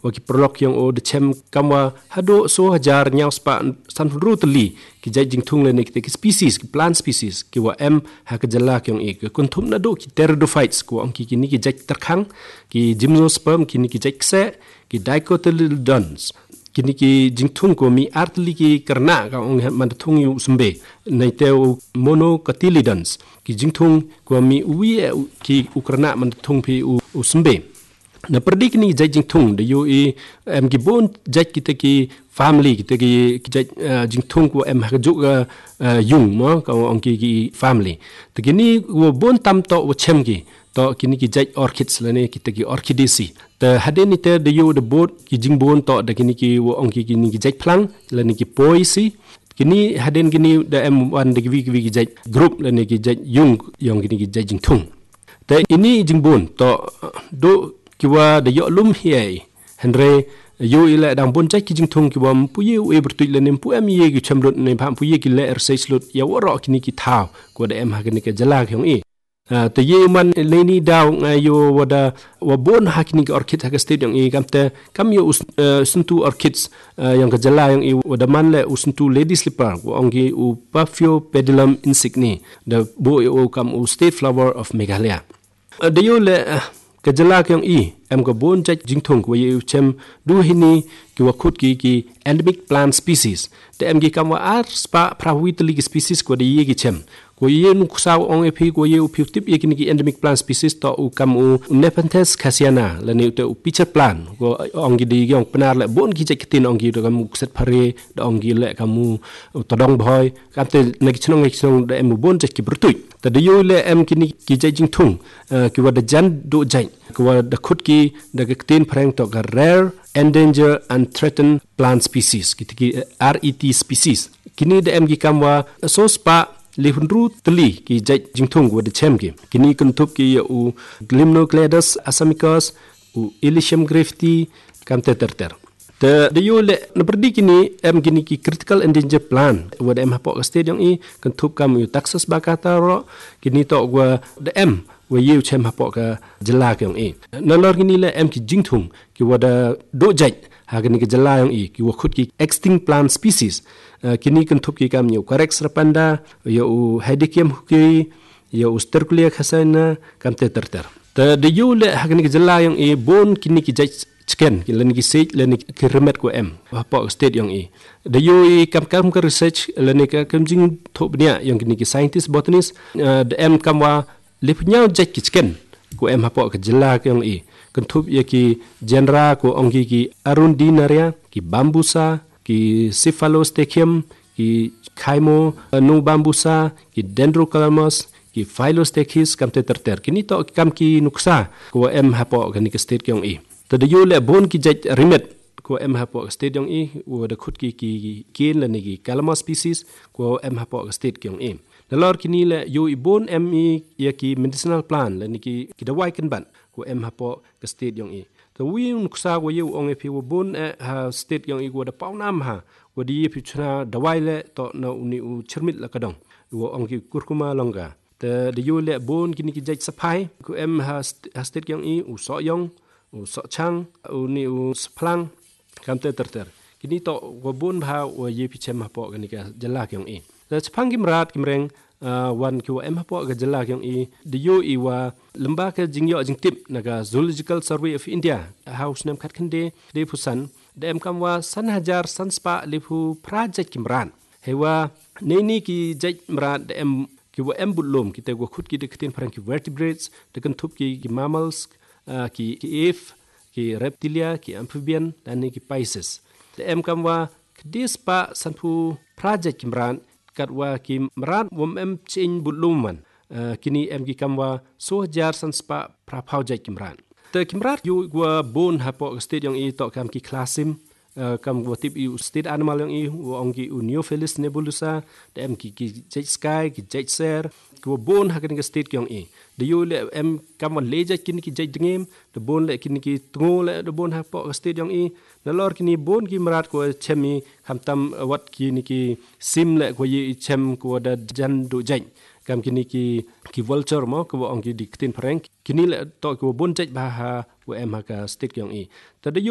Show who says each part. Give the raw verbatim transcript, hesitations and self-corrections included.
Speaker 1: waki prolog yang o de chem kamwa hado so hajar nyau spa san rutli ki jai jing thung le ne ki species ki plant species ki wa em ha ka jala kyong e ki kunthum na do ki pteridophytes ko angki ki ni ki jai terkhang ki gymnosperm ki ni ki jai kse ki dicotyledons kini ki jingthung ko mi artli ki karna ka ong man thung yu sumbe nei te monocotyledons ki jingthung ko mi uwi ki ukrana man thung phi u sumbe na perdi kini jai jingthung de yu e em ki bon jai ki te ki family ki te ki jai jingthung ko em ha ju yung mo ka ong ki ki family te kini wo bon tam to wo chem ki to kini ki jai orchids lane ki te ki orchidaceae te hadeni te de yu de bot ki jingbon to de kini ki wo ong ki kini ki jai plang lane ki poisi kini haden kini de em wan de ki ki jai group lane ki jai yung yong kini ki jai jingthung te ini jingbon to do ki wa de yo lum hiai henre yo ile dang bon jai ki jingthung ki wa pu ye e bertu le nem pu em ye ki chamrot ne pham pu ye ki le research lot ya wo ro kini ki thaw ko de em ha kini ke jala kyong e te ye man leni daw ngayo wada wabon hakini orchid ha state yang i kamte kam yo usuntu orchids yang ka jala yang i wada man le usuntu lady slipper ko ongi u Paphiopedilum insigne the bo o kam u state flower of Meghalaya de yo le ka jala kyong i em ko bon jaj jingthong ko ye chem du hini ki wa khut ki ki endemic plant species de em gi kam wa ar spa prawitli species ko de ye ki chem ko ye nu kusaw ong epi ko ye upi tip ye kini ki endemic plant species to u kam u Nepenthes khasiana la ne te u pitcher plant ko ong gi di yong penar le bon ki jek tin ong gi do kam set phare do ong gi le kamu todong boy kam te ne ki chnong ki chnong de em bon jek ki brutui te de yo le em kini ki jai jing thung ki wa de jan do jai ko wa de khut ki de ki tin phrang to ga rare endangered and threatened plant species ki ki R E T species kini de em gi kam wa so spa lihunru teli ki jai jingthung ko de chem ki kini kuntup ki u Gymnocladus asamicus u Illicium grafti kam te terter te de yo le na perdi kini em kini ki critical endangered plant wa de em hapo state yang i kuntup kam u Taxus baccata ro kini to wa de em wa yu chem hapo ka jala kyong i na lor kini le em ki jingthung ki wa da do jai ha kini ki jala yang i ki wa khut ki extinct plant species Uh, kini kuntup ki kam yu Carex rapanda yu Hedychium huki yu Sterculia khasana kam te terter te de yu le hakni ki jala yang e bon kini ki jai chicken ki len ki sej len ki remet ko em apa state yang e de yu e kam kam ka research len ka kam jing thop nia yang kini ki scientist botanist uh, de em kam wa le pnyau jai ki chicken ko em apa ka jala yang e kuntup ye ki genera ko ongi ki Arundinaria ki Bambusa ki Cephalostachyium, ki Chymo no bambusa, ki Dendrocalamus, ki Philostachys kam te terter. Kini to kam ki nuksa ko em hapo kani ke state kyong i. To de yo le bon ki jaj rimet ko em hapo state kyong i wo de khut ki ki kin la ni ki Calamus species ko em hapo state kyong i. Dalor kini le yo i bon em i ya ki medicinal plant la ni ki ki dawai kan ban ko em hapo ke state kyong i. To wi nuksa ko yu ong e pi wo bon e ha state yang i ko da pawnam ha ko di pi chna dawai le to na uni u chirmit la kadong wo ong ki kurkuma longa te de yu le bon kini ki jai sapai ko em ha state yang i u so yong u so chang uni u splang kam te terter kini to wo bon ha wo ye pi chem ha po kani ka jala kyong i te chpang kim rat kim reng wan ki wo em ha po ga jala kyong i de yu i wa lamba ke jingyo jingtip naga Zoological Survey of India house nam khat khande de phusan de em kam wa san hajar san spa lefu project kimran hewa neini ki jaj mran de em ki wa em bullom ki te go khut ki de khin pharang ki vertebrates de kan thup ki ki mammals ki ki if ki reptilia ki amphibian dan ki pisces de em kam wa de spa san phu project kimran kat wa ki mran wom em chin bullum man Uh, kini em gi kamwa so jar san spa praphau jai kimran te kimrat yu gwa bon hapo state yang i to kam ki klasim uh, kam gwa tip i state animal yang i ong gi Neophelis nebulosa de em ki ki jai sky ki jai ser gwa bon ha kan state yang i de yu le em kam wa leja kini ki jai dngem de bon le kini ki tungo le de bon hapo state yang i nalor kini bon ki mrat ko chemi kam tam wat kini ki sim le ko yi chem ko da jan do jai kam kini ki ki vulture mo ko ong ki diktin prank kini le to ko bon jaj ba ha wo em ha ka stick yang i ta de